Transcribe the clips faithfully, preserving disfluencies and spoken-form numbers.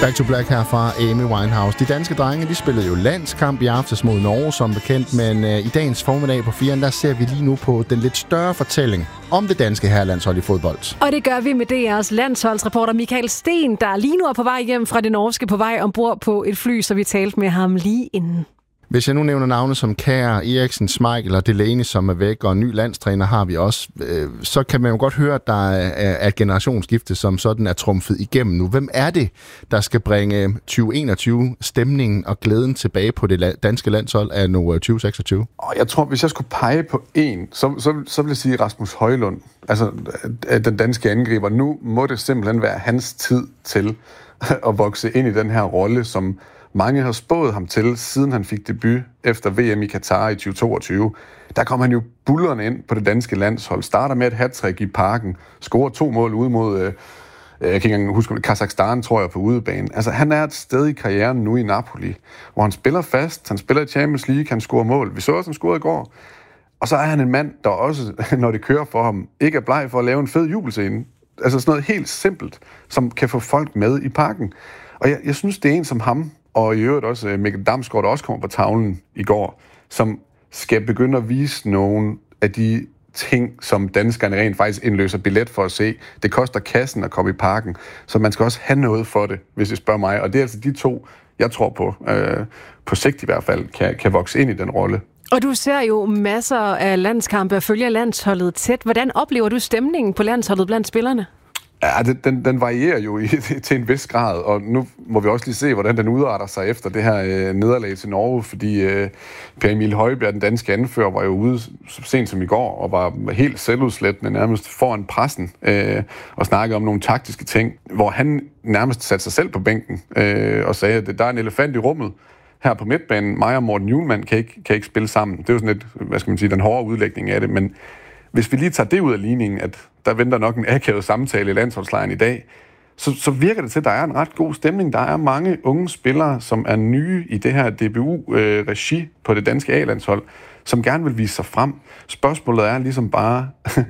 Back to Black her fra Amy Winehouse. De danske drenge, de spillede jo landskamp i aftes mod Norge, som bekendt, men øh, i dagens formiddag på firen, der ser vi lige nu på den lidt større fortælling om det danske herrelandshold i fodbold. Og det gør vi med D R's landsholdsreporter Michael Sten, der lige nu er på vej hjem fra det norske, på vej ombord på et fly, så vi talte med ham lige inden. Hvis jeg nu nævner navne som Kjær, Eriksen, Schmeichel og Delaney, som er væk, og en ny landstræner har vi også, øh, så kan man jo godt høre, at der er, er et generationsskifte, som sådan er trumfet igennem nu. Hvem er det, der skal bringe tyve enogtyve stemningen og glæden tilbage på det danske landshold af nu tyve seksogtyve? Jeg tror, hvis jeg skulle pege på en, så, så, så vil jeg sige Rasmus Højlund, altså den danske angriber. Nu må det simpelthen være hans tid til at vokse ind i den her rolle, som mange har spået ham til, siden han fik debut efter V M i Katar i tyve toogtyve. Der kom han jo bullerne ind på det danske landshold. Starter med et hattrick i Parken. Scorer to mål ude mod, øh, jeg kan ikke engang huske, Kazakhstan, tror jeg, på udebane. Altså, han er et sted i karrieren nu i Napoli, hvor han spiller fast. Han spiller i Champions League, han scorer mål. Vi så også, han scorede i går. Og så er han en mand, der også, når det kører for ham, ikke er bleg for at lave en fed jubelscene. Altså sådan noget helt simpelt, som kan få folk med i Parken. Og jeg, jeg synes, det er en som ham, og i øvrigt også Mikkel Damsgaard, der også kommer på tavlen i går, som skal begynde at vise nogle af de ting, som danskerne rent faktisk indløser billet for at se. Det koster kassen at komme i Parken, så man skal også have noget for det, hvis I spørger mig. Og det er altså de to, jeg tror på, øh, på sigt i hvert fald, kan, kan vokse ind i den rolle. Og du ser jo masser af landskampe og følger landsholdet tæt. Hvordan oplever du stemningen på landsholdet blandt spillerne? Ja, den, den varierer jo i, til en vis grad, og nu må vi også lige se, hvordan den udarter sig efter det her øh, nederlag til Norge, fordi øh, Per Emil Højbjerg, den danske anfører, var jo ude så sent som i går, og var helt selvudslættende nærmest foran pressen, øh, og snakkede om nogle taktiske ting, hvor han nærmest satte sig selv på bænken, øh, og sagde, at der er en elefant i rummet her på midtbanen. Mig og Morten Hjulmand kan ikke, kan ikke spille sammen. Det er jo sådan lidt, hvad skal man sige, den hårde udlægning af det, men hvis vi lige tager det ud af ligningen, at der venter nok en akavet samtale i landsholdslejren i dag, så, så virker det til, at der er en ret god stemning. Der er mange unge spillere, som er nye i det her D B U-regi øh, på det danske A-landshold, som gerne vil vise sig frem. Spørgsmålet er ligesom bare,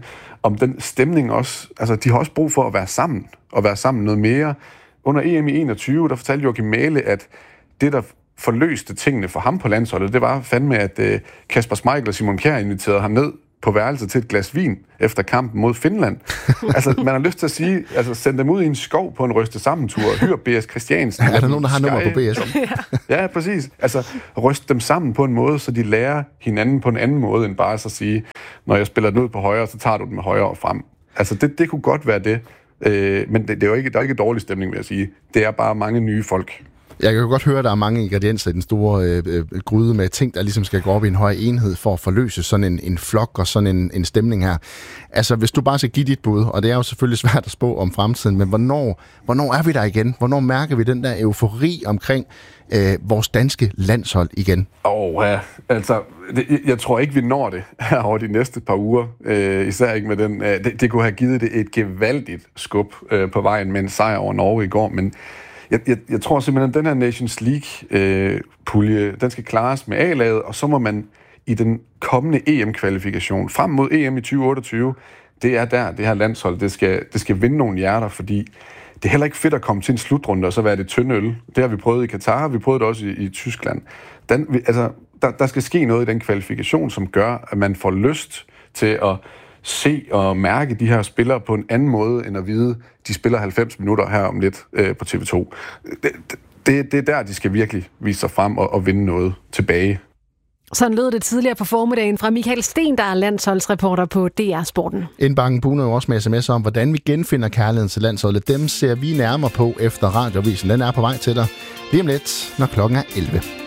om den stemning også, altså de har også brug for at være sammen, og være sammen noget mere. Under E M i enogtyve, der fortalte Joachim Mæhle, at det, der forløste tingene for ham på landsholdet, det var fandme, at øh, Kasper Schmeichel og Simon Kjær inviterede ham ned på værelset til et glas vin efter kampen mod Finland. Altså, man har lyst til at sige, altså, send dem ud i en skov på en ryste sammentur, hyr B S Christiansen. Er der nogen, der har nummer på B S? Ja, præcis. Altså, ryste dem sammen på en måde, så de lærer hinanden på en anden måde, end bare så at sige, når jeg spiller den ud på højre, så tager du den med højre og frem. Altså, det, det kunne godt være det. Øh, men det, det er jo ikke, der er ikke dårlig stemning, vil jeg sige. Det er bare mange nye folk. Jeg kan jo godt høre, at der er mange ingredienser i den store øh, øh, gryde med ting, der ligesom skal gå op i en høj enhed for at forløse sådan en, en flok og sådan en, en stemning her. Altså, hvis du bare skal give dit bud, og det er jo selvfølgelig svært at spå om fremtiden, men hvornår, hvornår er vi der igen? Hvornår mærker vi den der eufori omkring øh, vores danske landshold igen? Åh, oh, ja. Altså, det, jeg tror ikke, vi når det her over de næste par uger. Øh, især ikke med den. Øh, det, det kunne have givet det et gevaldigt skub øh, på vejen med en sejr over Norge i går, men Jeg, jeg, jeg tror simpelthen, at den her Nations League-pulje, øh, den skal klares med A-laget, og så må man i den kommende E M-kvalifikation frem mod E M i tyve otteogtyve, det er der, det her landshold, det skal, det skal vinde nogle hjerter, fordi det er heller ikke fedt at komme til en slutrunde, og så være det tynde øl. Det har vi prøvet i Katar, vi prøvede det også i, i Tyskland. Den, altså, der, der skal ske noget i den kvalifikation, som gør, at man får lyst til at se og mærke de her spillere på en anden måde, end at vide, de spiller halvfems minutter her om lidt øh, på T V to. Det, det, det er der, de skal virkelig vise sig frem og, og vinde noget tilbage. Sådan lød det tidligere på formiddagen fra Michael Sten, der er landsholdsreporter på D R Sporten. Indbakken buner jo også med sms om, hvordan vi genfinder kærligheden til landsholdet. Dem ser vi nærmere på efter radiovisen. Den er på vej til dig lige om lidt, når klokken er elleve.